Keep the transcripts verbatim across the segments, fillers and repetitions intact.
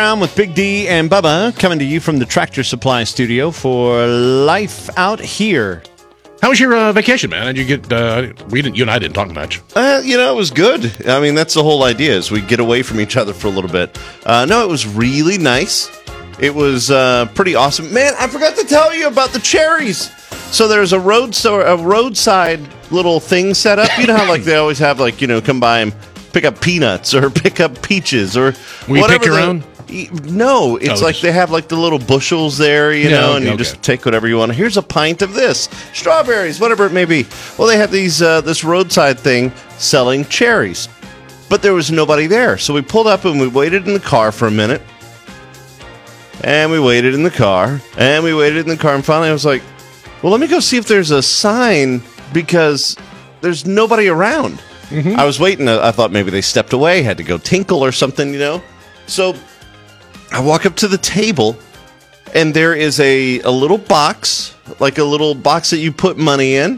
With Big D and Bubba coming to you from the Tractor Supply Studio for Life Out Here. How was your uh, vacation, man? Did you get? Uh, we didn't. You and I didn't talk much. Uh, you know, it was good. I mean, that's the whole idea: is we get away from each other for a little bit. Uh, no, it was really nice. It was uh, pretty awesome, man. I forgot to tell you about the cherries. So there's a road so a roadside little thing set up. You know how like they always have like you know come by and pick up peanuts or pick up peaches or Will you whatever. pick your the, own? No, it's oh, like they have like the little bushels there, you yeah, know, okay, and you okay. just take whatever you want. Here's a pint of this, strawberries, whatever it may be. Well, they have these uh, this roadside thing selling cherries, but there was nobody there, so we pulled up and we waited in the car for a minute, and we waited in the car, and we waited in the car, and finally I was like, well, let me go see if there's a sign because there's nobody around. Mm-hmm. I was waiting. I thought maybe they stepped away, had to go tinkle or something, you know. So I walk up to the table, and there is a, a little box, like a little box that you put money in,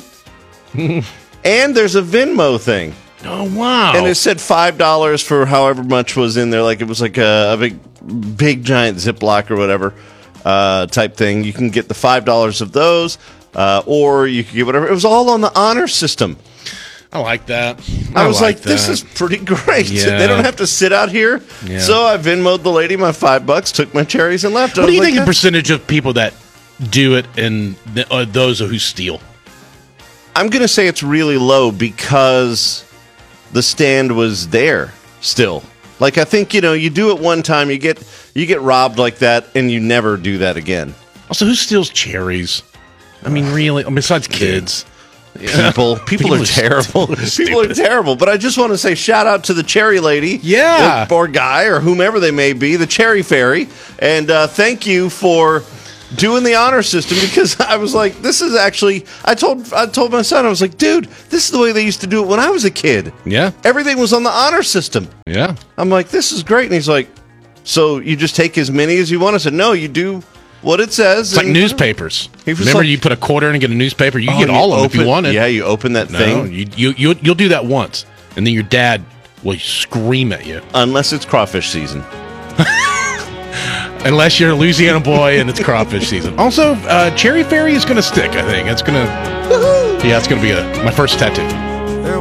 and there's a Venmo thing. Oh, wow. And it said five dollars for however much was in there. Like it was like a, a big, big, giant Ziploc or whatever uh, type thing. You can get the five dollars of those, uh, or you can get whatever. It was all on the honor system. I like that. I, I was like, like this is pretty great. Yeah. They don't have to sit out here. Yeah. So I Venmo'd the lady my five bucks, took my cherries, and left. What do you like, think the "That's-" percentage of people that do it and th- uh, those who steal? I'm going to say it's really low because the stand was there still. Like, I think, you know, you do it one time, you get you get robbed like that, and you never do that again. Also, who steals cherries? I mean, really? Besides kids. People, people, people are terrible. People are terrible. But I just want to say shout out to the cherry lady, yeah, or, or guy, or whomever they may be, the cherry fairy, and uh, thank you for doing the honor system because I was like, this is actually. I told I told my son, I was like, dude, this is the way they used to do it when I was a kid. Yeah, everything was on the honor system. Yeah, I'm like, this is great, and he's like, so you just take as many as you want. I said, no, you do what it says. It's like newspapers. Remember, like, you put a quarter in and get a newspaper. You oh, get all you of them open, if you want it. Yeah, you open that no, thing. You, you, you, you'll do that once, and then your dad will scream at you. Unless it's crawfish season. Unless you're a Louisiana boy and it's crawfish season. Also, uh, Cherry Fairy is going to stick, I think. It's going to... Yeah, it's going to be a, my first tattoo.